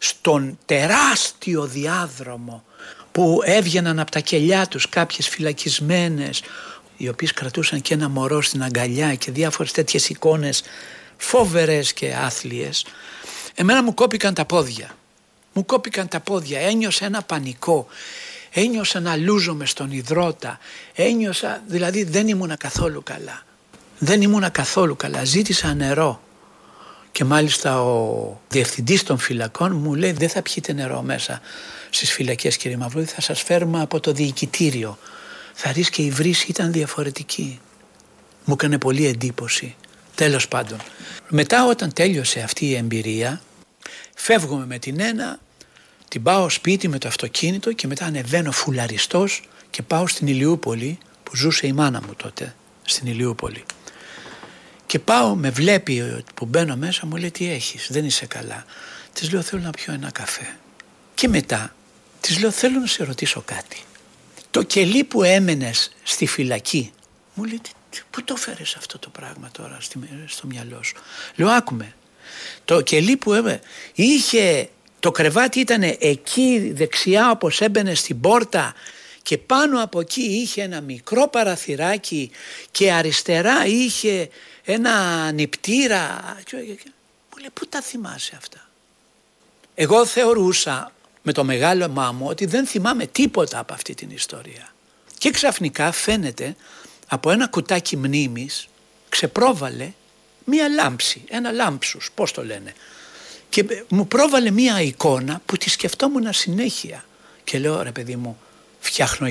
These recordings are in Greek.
στον τεράστιο διάδρομο που έβγαιναν από τα κελιά τους κάποιες φυλακισμένες, οι οποίες κρατούσαν και ένα μωρό στην αγκαλιά και διάφορες τέτοιες εικόνες φόβερες και άθλιες, εμένα μου κόπηκαν τα πόδια. Μου κόπηκαν τα πόδια, ένιωσα ένα πανικό, ένιωσα να λούζομαι στον υδρότα, ένιωσα, δηλαδή δεν ήμουνα καθόλου καλά. Δεν ήμουνα καθόλου καλά, ζήτησα νερό. Και μάλιστα ο διευθυντής των φυλακών μου λέει: δεν θα πιείτε νερό μέσα στις φυλακές, κύριε Μαυρούδη, θα σας φέρουμε από το διοικητήριο. Θα δεις και η βρύση ήταν διαφορετική. Μου έκανε πολύ εντύπωση. Τέλος πάντων, μετά όταν τέλειωσε αυτή η εμπειρία, φεύγουμε με την ένα, την πάω σπίτι με το αυτοκίνητο και μετά ανεβαίνω φουλαριστός και πάω στην Ηλιούπολη, που ζούσε η μάνα μου τότε, στην Ηλιούπολη. Και πάω, με βλέπει που μπαίνω μέσα, μου λέει: τι έχεις, δεν είσαι καλά? Της λέω: θέλω να πιω ένα καφέ. Και μετά της λέω: θέλω να σε ρωτήσω κάτι. Το κελί που έμενες στη φυλακή, μου λέει: πού το φέρες αυτό το πράγμα τώρα στο μυαλό σου? Λέω: άκουμε, το κελί που είχε, το κρεβάτι ήταν εκεί δεξιά όπως έμπαινε στην πόρτα και πάνω από εκεί είχε ένα μικρό παραθυράκι και αριστερά είχε ένα νηπτήρα. Μου λέει: πού τα θυμάσαι αυτά? Εγώ θεωρούσα με το μεγάλο μου ότι δεν θυμάμαι τίποτα από αυτή την ιστορία. Και ξαφνικά φαίνεται από ένα κουτάκι μνήμης ξεπρόβαλε μία λάμψη, ένα λάμψους, πώς το λένε. Και μου πρόβαλε μία εικόνα που τη σκεφτόμουν συνέχεια. Και λέω: ρε παιδί μου, φτιάχνω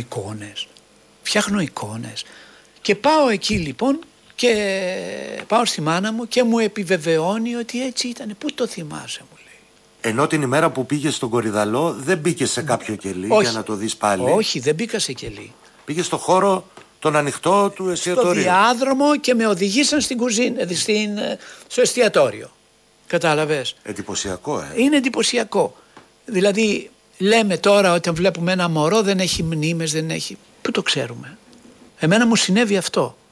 εικόνες. Και πάω εκεί λοιπόν και πάω στη μάνα μου και μου επιβεβαιώνει ότι έτσι ήταν. Πού το θυμάσαι, μου λέει. Ενώ την ημέρα που πήγες στον Κορυδαλό δεν μπήκες σε κάποιο κελί? Όχι, για να το δεις πάλι? Όχι, δεν μπήκα σε κελί. Πήγες στο χώρο τον ανοιχτό του εστιατορίου? Στο διάδρομο και με οδηγήσαν στην κουζίνα, στο εστιατόριο. Κατάλαβες? Εντυπωσιακό, Είναι εντυπωσιακό. Δηλαδή λέμε τώρα όταν βλέπουμε ένα μωρό δεν έχει μνήμες, δεν έχει. Πού το ξέρουμε? Εμένα μου συνέβη αυτό.